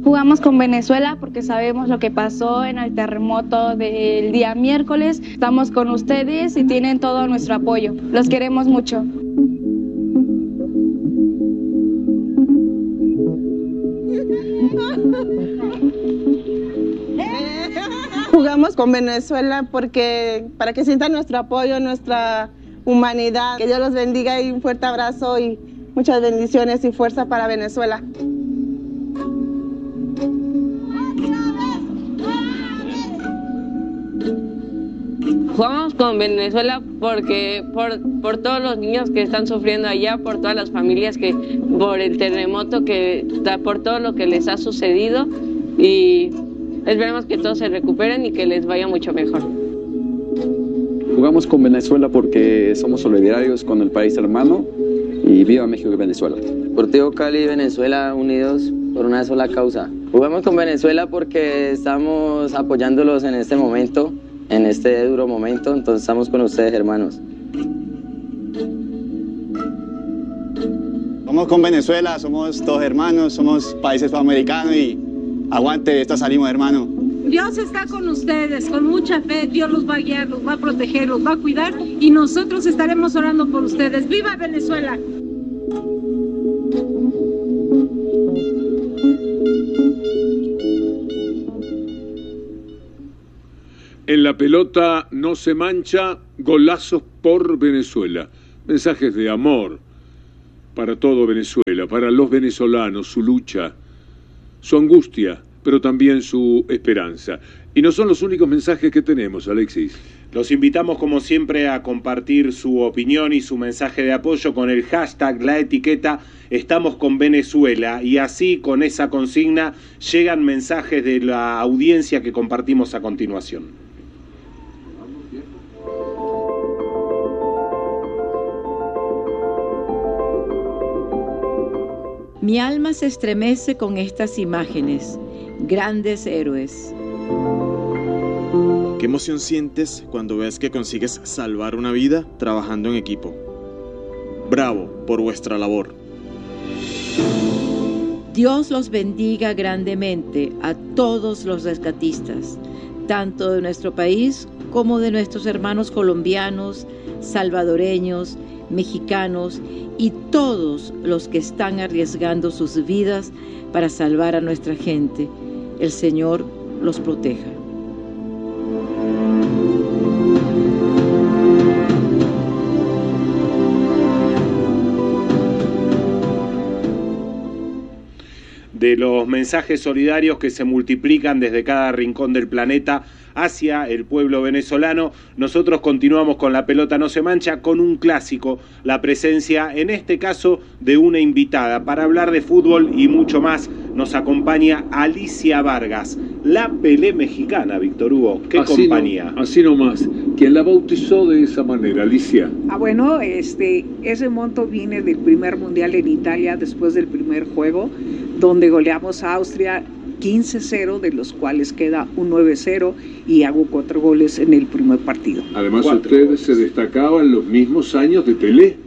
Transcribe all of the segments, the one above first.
Jugamos con Venezuela porque sabemos lo que pasó en el terremoto del día miércoles. Estamos con ustedes y tienen todo nuestro apoyo. Los queremos mucho. Jugamos con Venezuela para que sientan nuestro apoyo, nuestra humanidad. Que Dios los bendiga y un fuerte abrazo y muchas bendiciones y fuerza para Venezuela. Jugamos con Venezuela porque por todos los niños que están sufriendo allá, por todas las familias por el terremoto, por todo lo que les ha sucedido, y esperemos que todos se recuperen y que les vaya mucho mejor. Jugamos con Venezuela porque somos solidarios con el país hermano y viva México y Venezuela. Deportivo Cali y Venezuela unidos por una sola causa. Jugamos con Venezuela porque estamos apoyándolos en este momento, en este duro momento, entonces estamos con ustedes, hermanos. Vamos con Venezuela, somos todos hermanos, somos países sudamericanos y aguante, de esta salimos, hermano. Dios está con ustedes, con mucha fe, Dios los va a guiar, los va a proteger, los va a cuidar y nosotros estaremos orando por ustedes. ¡Viva Venezuela! En la pelota no se mancha, golazos por Venezuela. Mensajes de amor para todo Venezuela, para los venezolanos, su lucha, su angustia, pero también su esperanza. Y no son los únicos mensajes que tenemos, Alexis. Los invitamos, como siempre, a compartir su opinión y su mensaje de apoyo con el hashtag, la etiqueta Estamos con Venezuela, y así, con esa consigna, llegan mensajes de la audiencia que compartimos a continuación. Mi alma se estremece con estas imágenes, grandes héroes. ¿Qué emoción sientes cuando ves que consigues salvar una vida trabajando en equipo? Bravo por vuestra labor. Dios los bendiga grandemente a todos los rescatistas, tanto de nuestro país como de nuestros hermanos colombianos, salvadoreños, mexicanos y todos los que están arriesgando sus vidas para salvar a nuestra gente. El Señor los proteja. De los mensajes solidarios que se multiplican desde cada rincón del planeta hacia el pueblo venezolano, nosotros continuamos con La Pelota No Se Mancha con un clásico, la presencia en este caso de una invitada. Para hablar de fútbol y mucho más nos acompaña Alicia Vargas, la Pelé mexicana, Víctor Hugo. ¿Qué así compañía? Así nomás. ¿Quién la bautizó de esa manera, Alicia? Bueno, ese monto viene del primer mundial en Italia después del primer juego, donde goleamos a Austria 15-0, de los cuales queda un 9-0 y hago 4 goles en el primer partido. Además, usted se destacaba en los mismos años de Pelé.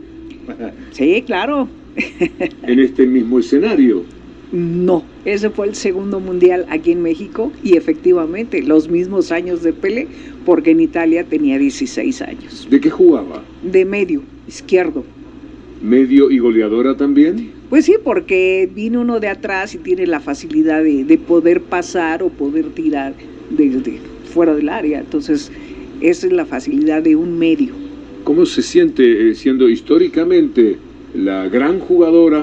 Sí, claro. ¿En este mismo escenario? No, ese fue el segundo mundial aquí en México y efectivamente los mismos años de Pelé, porque en Italia tenía 16 años. ¿De qué jugaba? De medio, izquierdo. ¿Medio y goleadora también? Pues sí, porque viene uno de atrás y tiene la facilidad de poder pasar o poder tirar desde fuera del área. Entonces, esa es la facilidad de un medio. ¿Cómo se siente siendo históricamente la gran jugadora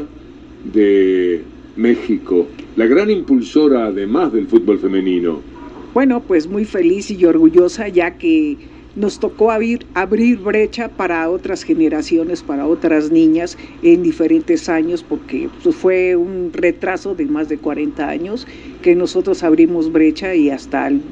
de México, la gran impulsora además del fútbol femenino? Bueno, pues muy feliz y orgullosa, ya que nos tocó abrir brecha para otras generaciones, para otras niñas en diferentes años, porque pues, fue un retraso de más de 40 años que nosotros abrimos brecha, y hasta el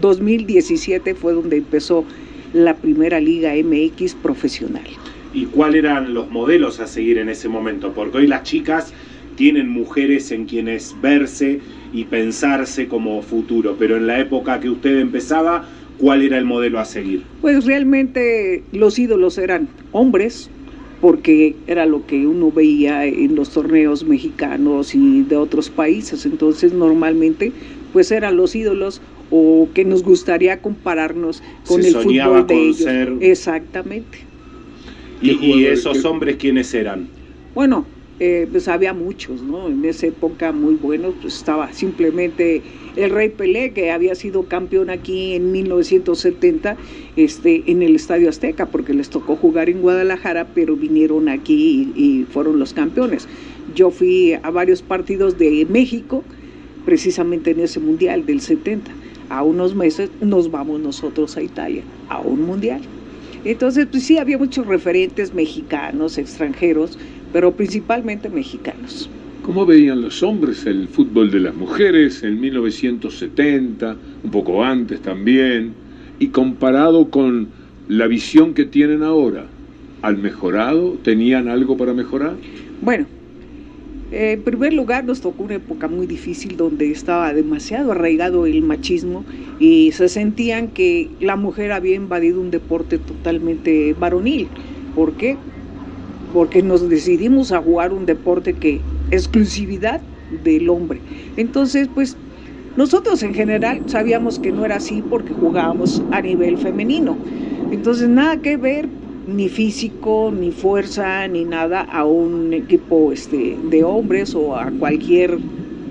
2017 fue donde empezó la primera Liga MX profesional. ¿Y cuáles eran los modelos a seguir en ese momento? Porque hoy las chicas tienen mujeres en quienes verse y pensarse como futuro, pero en la época que usted empezaba, ¿cuál era el modelo a seguir? Pues realmente los ídolos eran hombres, porque era lo que uno veía en los torneos mexicanos y de otros países. Entonces normalmente pues eran los ídolos o que nos gustaría compararnos con el fútbol de ellos. Ser... Exactamente. ¿Y esos hombres quiénes eran? Bueno, pues había muchos, ¿no? En esa época muy buenos, pues estaba simplemente el Rey Pelé, que había sido campeón aquí en 1970 en el Estadio Azteca, porque les tocó jugar en Guadalajara, pero vinieron aquí y fueron los campeones. Yo fui a varios partidos de México, precisamente en ese Mundial del 70. A unos meses nos vamos nosotros a Italia, a un Mundial. Entonces, pues sí, había muchos referentes mexicanos, extranjeros, pero principalmente mexicanos. ¿Cómo veían los hombres el fútbol de las mujeres en 1970, un poco antes también, y comparado con la visión que tienen ahora? ¿Han mejorado? ¿Tenían algo para mejorar? Bueno, en primer lugar nos tocó una época muy difícil donde estaba demasiado arraigado el machismo y se sentían que la mujer había invadido un deporte totalmente varonil. ¿Por qué? Porque nos decidimos a jugar un deporte que exclusividad del hombre. Entonces, pues nosotros en general sabíamos que no era así porque jugábamos a nivel femenino. Entonces, nada que ver, ni físico, ni fuerza, ni nada a un equipo de hombres o a cualquier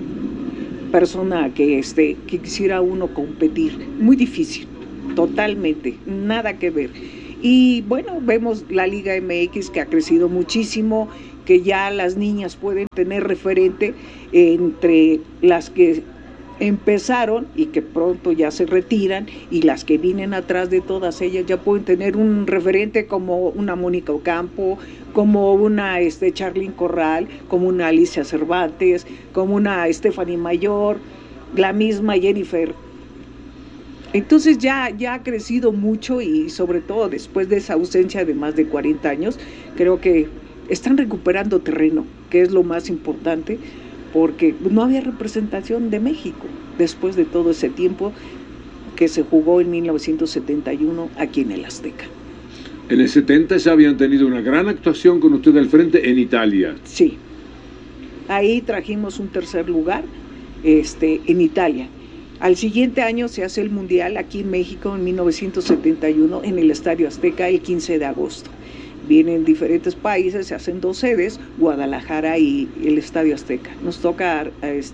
persona que quisiera uno competir. Muy difícil, totalmente, nada que ver. Y bueno, vemos la Liga MX que ha crecido muchísimo, que ya las niñas pueden tener referente entre las que empezaron y que pronto ya se retiran, y las que vienen atrás de todas ellas ya pueden tener un referente como una Mónica Ocampo, como una Charlyn Corral, como una Alicia Cervantes, como una Stephanie Mayor, la misma Jennifer. Entonces ya ha crecido mucho, y sobre todo después de esa ausencia de más de 40 años, creo que están recuperando terreno, que es lo más importante, porque no había representación de México después de todo ese tiempo que se jugó en 1971 aquí en el Azteca. En el 70 ya habían tenido una gran actuación con usted al frente en Italia. Sí, ahí trajimos un tercer lugar en Italia. Al siguiente año se hace el Mundial aquí en México en 1971 en el Estadio Azteca el 15 de agosto. Vienen diferentes países, se hacen 2 sedes, Guadalajara y el Estadio Azteca. Nos toca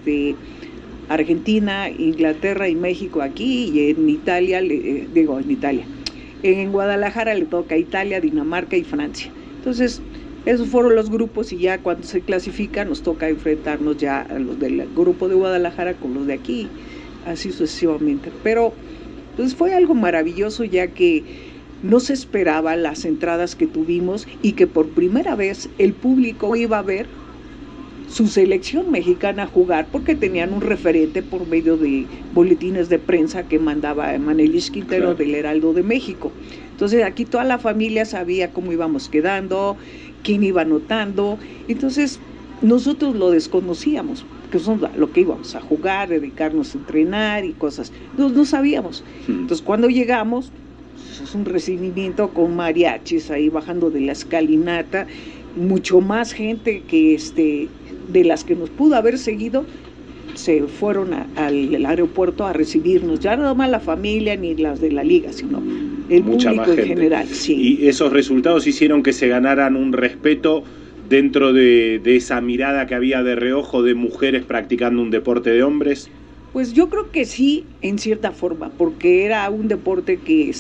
Argentina, Inglaterra y México aquí, y en Italia, en Guadalajara le toca Italia, Dinamarca y Francia. Entonces, esos fueron los grupos, y ya cuando se clasifica nos toca enfrentarnos ya a los del grupo de Guadalajara con los de aquí, así sucesivamente. Pero pues fue algo maravilloso, ya que no se esperaba las entradas que tuvimos y que por primera vez el público iba a ver su selección mexicana jugar, porque tenían un referente por medio de boletines de prensa que mandaba Manelis Quintero, claro, del Heraldo de México. Entonces aquí toda la familia sabía cómo íbamos quedando, quién iba anotando. Entonces nosotros lo desconocíamos, que son lo que íbamos a jugar, dedicarnos a entrenar y cosas. No sabíamos. Entonces cuando llegamos, es un recibimiento con mariachis ahí bajando de la escalinata, mucho más gente que de las que nos pudo haber seguido se fueron al aeropuerto a recibirnos, ya no más la familia ni las de la liga, sino el mucha público más en gente. general. Sí. Y esos resultados hicieron que se ganaran un respeto dentro de esa mirada que había de reojo de mujeres practicando un deporte de hombres. Pues yo creo que sí, en cierta forma, porque era un deporte que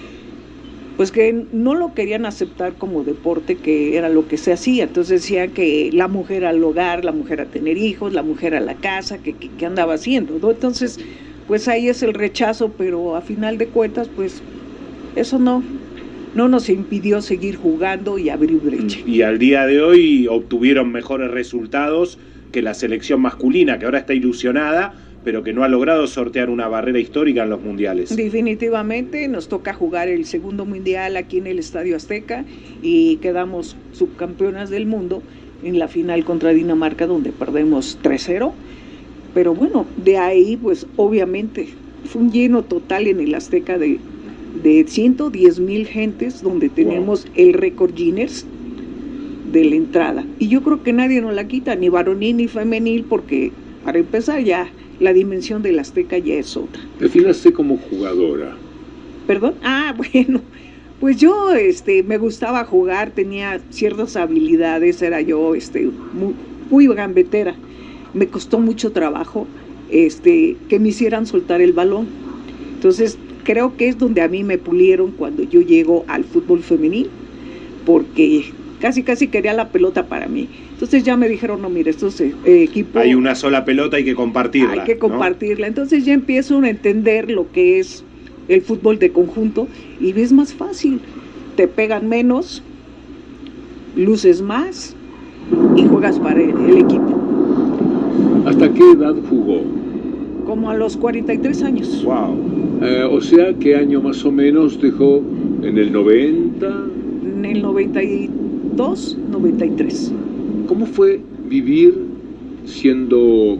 pues que no lo querían aceptar como deporte, que era lo que se hacía. Entonces decían que la mujer al hogar, la mujer a tener hijos, la mujer a la casa, que andaba haciendo, ¿no? Entonces, pues ahí es el rechazo, pero a final de cuentas, pues eso no nos impidió seguir jugando y abrir brecha. Y al día de hoy obtuvieron mejores resultados que la selección masculina, que ahora está ilusionada, pero que no ha logrado sortear una barrera histórica en los mundiales. Definitivamente nos toca jugar el segundo mundial aquí en el Estadio Azteca y quedamos subcampeonas del mundo en la final contra Dinamarca, donde perdemos 3-0. Pero bueno, de ahí pues obviamente fue un lleno total en el Azteca de 110,000 gentes, donde tenemos el récord Guinness de la entrada. Y yo creo que nadie nos la quita, ni varonil ni femenil, porque para empezar ya la dimensión del Azteca ya es otra. Defínase como jugadora. ¿Perdón? Bueno, pues yo me gustaba jugar, tenía ciertas habilidades, era yo muy gambetera. Me costó mucho trabajo que me hicieran soltar el balón. Entonces creo que es donde a mí me pulieron cuando yo llego al fútbol femenil, porque casi quería la pelota para mí. Entonces ya me dijeron, no, mira, estos equipos... Hay una sola pelota, hay que compartirla. Hay que compartirla. ¿No? Entonces ya empiezo a entender lo que es el fútbol de conjunto y ves más fácil. Te pegan menos, luces más y juegas para el equipo. ¿Hasta qué edad jugó? Como a los 43 años. Wow. O sea, ¿qué año más o menos dejó? ¿En el 90? En el 92, 93. ¿Cómo fue vivir siendo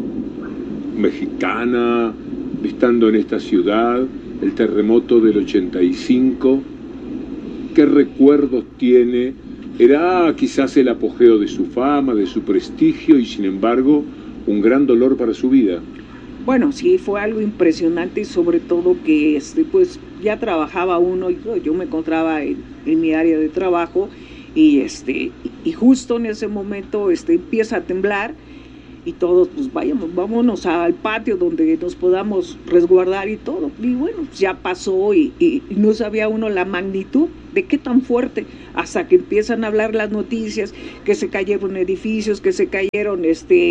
mexicana, estando en esta ciudad, el terremoto del 85? ¿Qué recuerdos tiene? Era quizás el apogeo de su fama, de su prestigio y sin embargo un gran dolor para su vida. Bueno, sí, fue algo impresionante y sobre todo que pues ya trabajaba uno, yo me encontraba en mi área de trabajo y justo en ese momento empieza a temblar y todos pues vámonos al patio donde nos podamos resguardar y todo. Y bueno, ya pasó y no sabía uno la magnitud de qué tan fuerte, hasta que empiezan a hablar las noticias, que se cayeron edificios, que se cayeron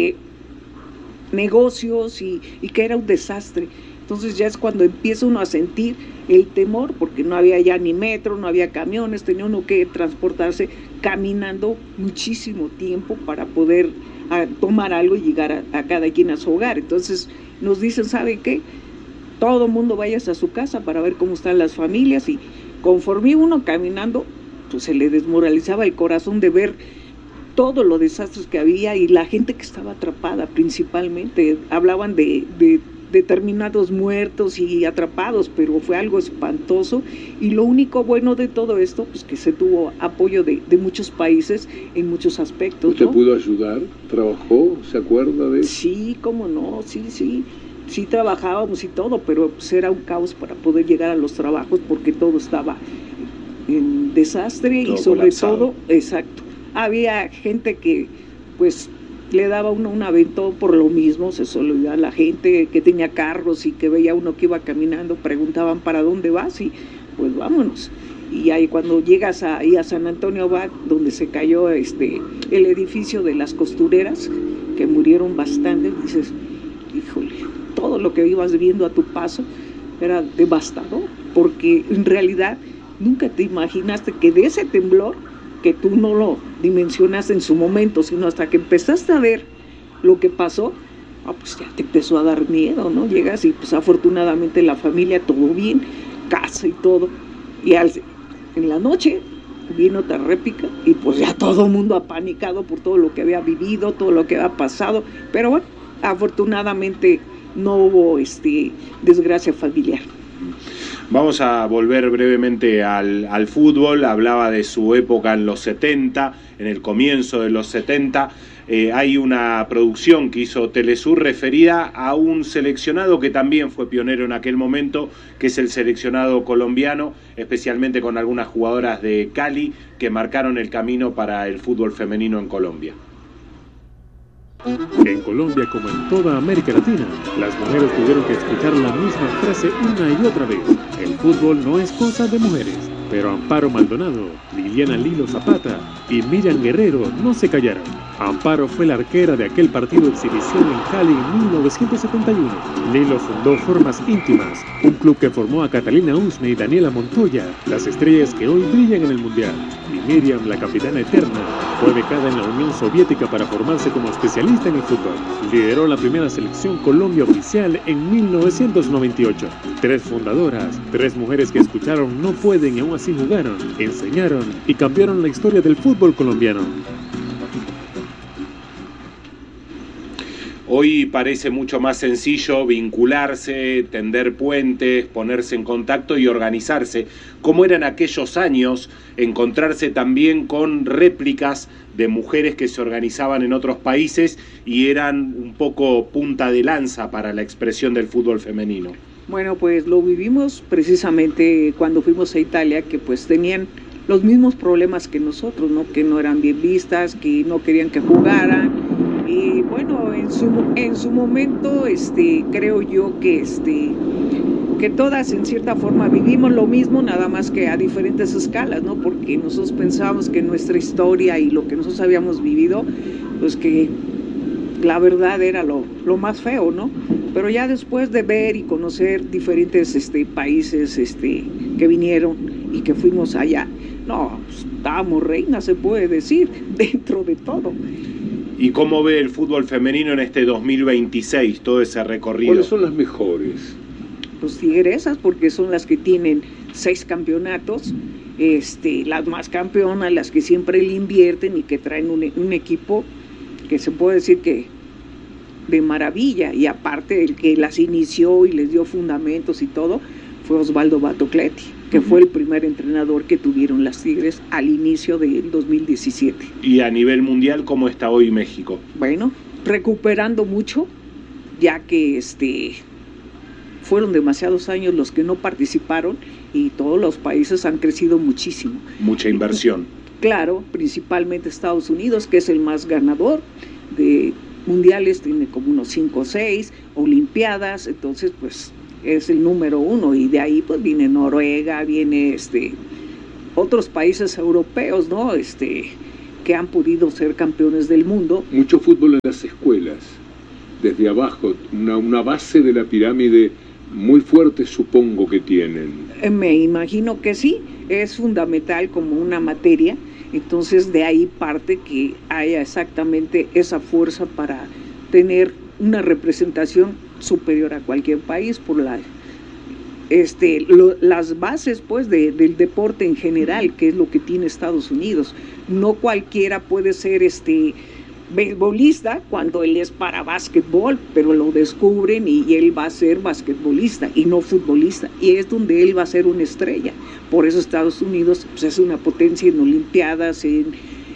negocios y que era un desastre. Entonces ya es cuando empieza uno a sentir el temor, porque no había ya ni metro, no había camiones, tenía uno que transportarse caminando muchísimo tiempo para poder tomar algo y llegar a cada quien a su hogar. Entonces nos dicen, ¿saben qué? Todo el mundo vayas a su casa para ver cómo están las familias, y conforme uno caminando, pues se le desmoralizaba el corazón de ver todos los desastres que había y la gente que estaba atrapada principalmente. Hablaban de determinados muertos y atrapados, pero fue algo espantoso. Y lo único bueno de todo esto, pues que se tuvo apoyo de muchos países en muchos aspectos. ¿Usted ¿no? pudo ayudar? ¿Trabajó? ¿Se acuerda de eso? Sí, cómo no, sí trabajábamos y todo, pero pues era un caos para poder llegar a los trabajos porque todo estaba en desastre todo y sobre colapsado. Todo, exacto. Había gente que pues le daba uno un aventón por lo mismo, se solía la gente que tenía carros y que veía uno que iba caminando, preguntaban ¿para dónde vas? Y pues vámonos. Y ahí cuando llegas ahí a San Antonio Abad, donde se cayó el edificio de las costureras, que murieron bastante, dices, híjole, todo lo que ibas viendo a tu paso era devastador, porque en realidad nunca te imaginaste que de ese temblor, que tú no lo dimensionaste en su momento, sino hasta que empezaste a ver lo que pasó, pues ya te empezó a dar miedo, ¿no? Llegas y pues afortunadamente la familia todo bien, casa y todo, y en la noche vino otra réplica y pues ya todo el mundo apanicado por todo lo que había vivido, todo lo que había pasado, pero bueno, afortunadamente no hubo desgracia familiar. Vamos a volver brevemente al fútbol. Hablaba de su época en los 70, en el comienzo de los 70. Hay una producción que hizo Telesur referida a un seleccionado que también fue pionero en aquel momento, que es el seleccionado colombiano, especialmente con algunas jugadoras de Cali que marcaron el camino para el fútbol femenino en Colombia. En Colombia, como en toda América Latina, las mujeres tuvieron que escuchar la misma frase una y otra vez: el fútbol no es cosa de mujeres. Pero Amparo Maldonado, Liliana Lilo Zapata y Miriam Guerrero no se callaron. Amparo fue la arquera de aquel partido de exhibición en Cali en 1971. Lilo fundó Formas Íntimas, un club que formó a Catalina Usme y Daniela Montoya, las estrellas que hoy brillan en el Mundial. Y Miriam, la capitana eterna, fue becada en la Unión Soviética para formarse como especialista en el fútbol. Lideró la primera selección Colombia oficial en 1998. 3 fundadoras, 3 mujeres que escucharon no pueden y aún así jugaron, enseñaron y cambiaron la historia del fútbol colombiano. Hoy parece mucho más sencillo vincularse, tender puentes, ponerse en contacto y organizarse. ¿Cómo eran aquellos años encontrarse también con réplicas de mujeres que se organizaban en otros países y eran un poco punta de lanza para la expresión del fútbol femenino? Bueno, pues lo vivimos precisamente cuando fuimos a Italia, que pues tenían los mismos problemas que nosotros, ¿no? Que no eran bien vistas, que no querían que jugaran. Y bueno, en su momento, creo yo que todas en cierta forma vivimos lo mismo, nada más que a diferentes escalas, ¿no? Porque nosotros pensábamos que nuestra historia y lo que nosotros habíamos vivido, pues que la verdad era lo más feo, ¿no? Pero ya después de ver y conocer diferentes países que vinieron y que fuimos allá, no, pues, estábamos reinas, se puede decir, dentro de todo. ¿Y cómo ve el fútbol femenino en este 2026, todo ese recorrido? ¿Cuáles son las mejores? Pues Tigresas, porque son las que tienen 6 campeonatos, las más campeonas, las que siempre le invierten y que traen un equipo que se puede decir que de maravilla, y aparte el que las inició y les dio fundamentos y todo, fue Osvaldo Batocletti, que fue el primer entrenador que tuvieron las Tigres al inicio del 2017. ¿Y a nivel mundial cómo está hoy México? Bueno, recuperando mucho, ya que fueron demasiados años los que no participaron y todos los países han crecido muchísimo. Mucha inversión. Claro, principalmente Estados Unidos, que es el más ganador de mundiales, tiene como unos 5 o 6, olimpiadas, entonces pues es el número 1, y de ahí pues viene Noruega, viene otros países europeos, ¿no? Que han podido ser campeones del mundo. Mucho fútbol en las escuelas, desde abajo, una base de la pirámide muy fuerte, supongo que tienen. Me imagino que sí, es fundamental como una materia, entonces de ahí parte que haya exactamente esa fuerza para tener una representación superior a cualquier país por las bases pues del deporte en general, que es lo que tiene Estados Unidos. No cualquiera puede ser beisbolista cuando él es para básquetbol, pero lo descubren y él va a ser basquetbolista y no futbolista, y es donde él va a ser una estrella. Por eso Estados Unidos pues, es una potencia en olimpiadas, en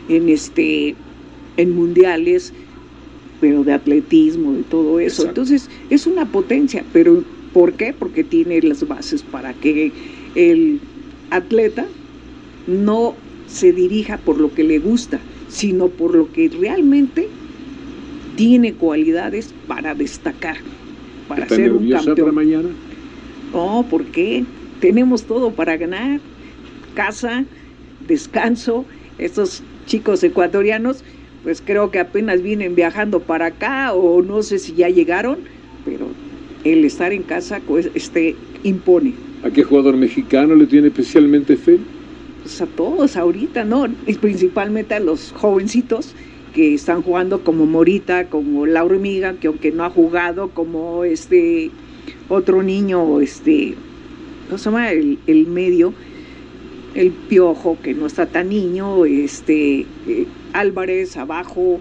mundiales, pero de atletismo, de todo eso. Exacto. Entonces es una potencia, pero ¿por qué? Porque tiene las bases para que el atleta no se dirija por lo que le gusta, sino por lo que realmente tiene cualidades para destacar, para ser un campeón. ¿Para mañana? No, ¿por qué? Tenemos todo para ganar, casa, descanso. Estos chicos ecuatorianos pues creo que apenas vienen viajando para acá, o no sé si ya llegaron, pero el estar en casa pues, impone. ¿A qué jugador mexicano le tiene especialmente fe? Pues a todos ahorita, ¿no? Y principalmente a los jovencitos que están jugando, como Morita, como Laura Miga, que aunque no ha jugado, como otro niño, ¿cómo se llama? El medio, el Piojo, que no está tan niño, Álvarez abajo,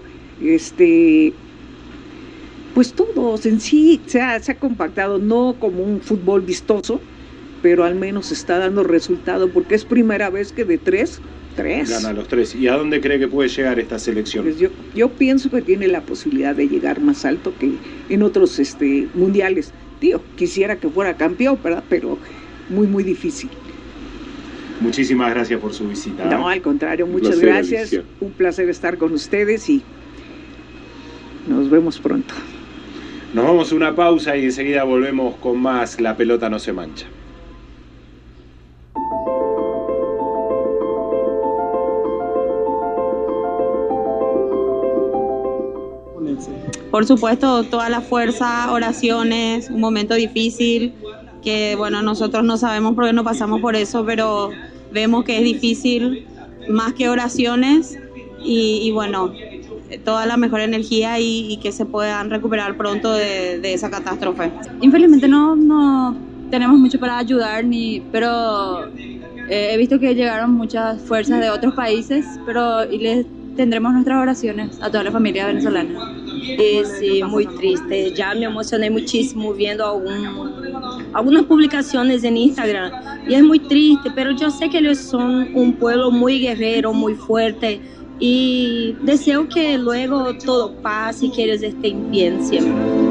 pues todos en sí se ha compactado, no como un fútbol vistoso, pero al menos está dando resultado, porque es primera vez que de tres gana los 3. ¿Y a dónde cree que puede llegar esta selección? Pues yo pienso que tiene la posibilidad de llegar más alto que en otros mundiales. Quisiera que fuera campeón, ¿verdad? Pero muy, muy difícil. Muchísimas gracias por su visita. No, al contrario, muchas gracias. Alicia. Un placer estar con ustedes y nos vemos pronto. Nos vamos a una pausa y enseguida volvemos con más La Pelota No Se Mancha. Por supuesto, toda la fuerza, oraciones, un momento difícil, que bueno, nosotros no sabemos por qué no pasamos por eso, pero vemos que es difícil, más que oraciones, y bueno, toda la mejor energía y que se puedan recuperar pronto de esa catástrofe. Infelizmente no tenemos mucho para ayudar, pero he visto que llegaron muchas fuerzas de otros países, y les tendremos nuestras oraciones a toda la familia venezolana. muy triste. Ya me emocioné muchísimo viendo algunas publicaciones en Instagram y es muy triste, pero yo sé que ellos son un pueblo muy guerrero, muy fuerte y deseo que luego todo pase y que ellos estén bien siempre.